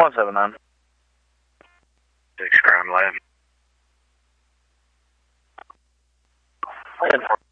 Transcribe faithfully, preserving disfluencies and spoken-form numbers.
one seven nine. Six crime lab. ten four.